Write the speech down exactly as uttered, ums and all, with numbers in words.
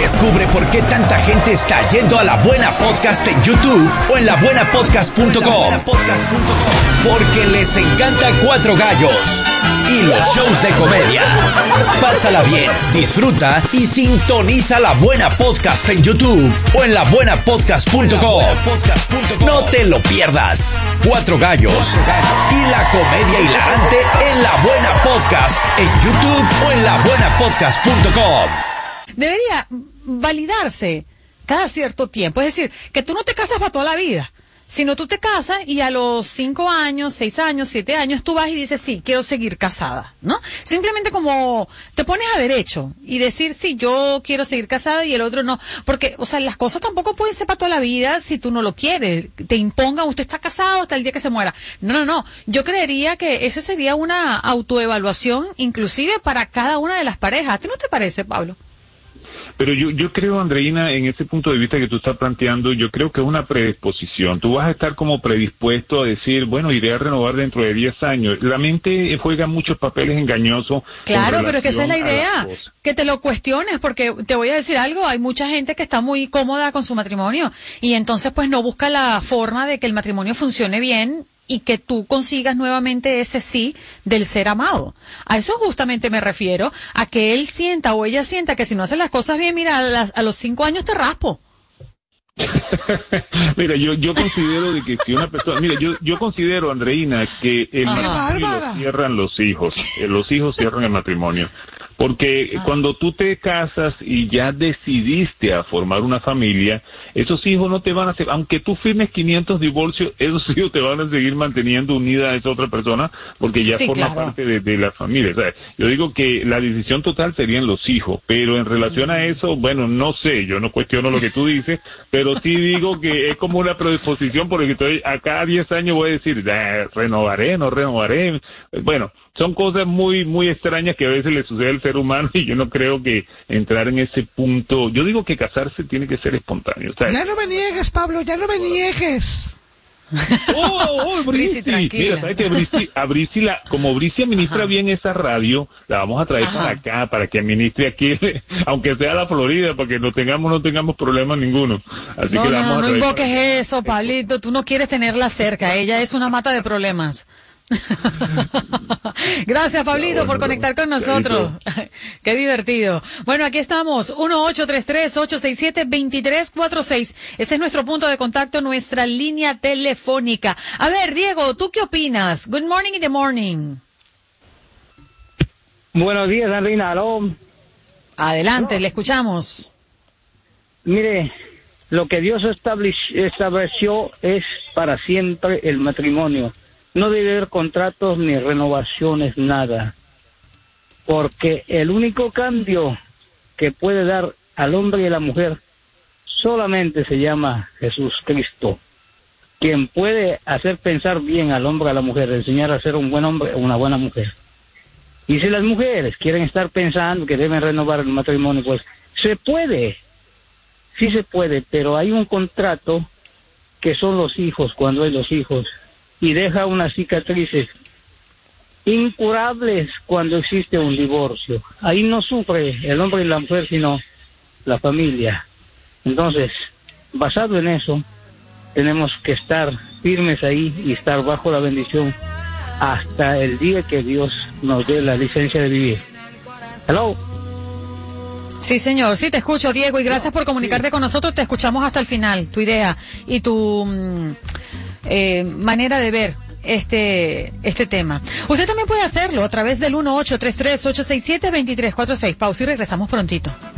Descubre por qué tanta gente está yendo a La Buena Podcast en YouTube o en la buena podcast punto com. Porque les encanta Cuatro Gallos y los shows de comedia. Pásala bien, disfruta y sintoniza La Buena Podcast en YouTube o en la buena podcast punto com. No te lo pierdas. Cuatro Gallos y la comedia hilarante en La Buena Podcast en YouTube o en la buena podcast punto com. Debería validarse cada cierto tiempo. Es decir, que tú no te casas para toda la vida, sino tú te casas y a los cinco años, seis años, siete años, tú vas y dices, sí, quiero seguir casada, ¿no? Simplemente como te pones a derecho y decir, sí, yo quiero seguir casada y el otro no. Porque, o sea, las cosas tampoco pueden ser para toda la vida si tú no lo quieres. Te impongan, usted está casado hasta el día que se muera. No, no, no. Yo creería que esa sería una autoevaluación inclusive para cada una de las parejas. ¿A ti no te parece, Pablo? Pero yo, yo creo, Andreina, en ese punto de vista que tú estás planteando, yo creo que es una predisposición. Tú vas a estar como predispuesto a decir, bueno, iré a renovar dentro de diez años. La mente juega muchos papeles engañosos. Claro, pero es que esa es la idea, que te lo cuestiones, porque te voy a decir algo, hay mucha gente que está muy cómoda con su matrimonio y entonces pues no busca la forma de que el matrimonio funcione bien y que tú consigas nuevamente ese sí del ser amado. A eso justamente me refiero, a que él sienta o ella sienta que si no hace las cosas bien, mira, a, las, a los cinco años te raspo. Mira, yo yo considero de que si una persona, mira, yo yo considero, Andreina, que el Ajá. matrimonio lo cierran los hijos, eh, los hijos cierran el matrimonio. Porque Ah. cuando tú te casas y ya decidiste a formar una familia, esos hijos no te van a hacer, aunque tú firmes quinientos divorcios, esos hijos te van a seguir manteniendo unida a esa otra persona porque ya Sí, forma claro. parte de, de la familia. O sea, yo digo que la decisión total serían los hijos, pero en relación a eso, bueno, no sé, yo no cuestiono lo que tú dices, pero sí digo que es como una predisposición porque estoy a cada diez años voy a decir, ah, renovaré, no renovaré. Bueno, son cosas muy, muy extrañas que a veces le sucede al ser humano y yo no creo que entrar en ese punto. Yo digo que casarse tiene que ser espontáneo. O sea, Ya no me niegues, Pablo, ya no me niegues. ¡Oh, oh, Brisi, Brisi! tranquila. Mira, ¿sabes qué? Brisi, a Brisi, la, como Brisi administra Ajá. bien esa radio, la vamos a traer Ajá. para acá, para que administre aquí, aunque sea la Florida, para que no tengamos, no tengamos problemas ninguno. Así No, que la no, vamos no a traer. invoques eso, Pablito, tú no quieres tenerla cerca, ella es una mata de problemas. Gracias, Pablito, No, por no, conectar con nosotros. Qué divertido. Bueno, aquí estamos, uno ocho tres tres, ocho seis siete, dos tres cuatro seis. Ese es nuestro punto de contacto, nuestra línea telefónica. A ver, Diego, ¿tú qué opinas? Good morning in the morning. Buenos días, Andreina. Aló. Adelante, le escuchamos. Mire, lo que Dios estableció, estableció es para siempre el matrimonio. No debe haber contratos ni renovaciones, nada. Porque el único cambio que puede dar al hombre y a la mujer solamente se llama Jesús Cristo. Quien puede hacer pensar bien al hombre y a la mujer, enseñar a ser un buen hombre o una buena mujer. Y si las mujeres quieren estar pensando que deben renovar el matrimonio, pues se puede. Sí se puede, pero hay un contrato que son los hijos, cuando hay los hijos, y deja unas cicatrices incurables cuando existe un divorcio. Ahí no sufre el hombre y la mujer, sino la familia. Entonces, basado en eso, tenemos que estar firmes ahí y estar bajo la bendición hasta el día que Dios nos dé la licencia de vivir. Hello. Sí, señor, sí, te escucho, Diego, y gracias por comunicarte con nosotros. Te escuchamos hasta el final, tu idea y tu mm, eh, manera de ver este este tema. Usted también puede hacerlo a través del uno ocho tres tres, ocho seis siete, dos tres cuatro seis. Pausa y regresamos prontito.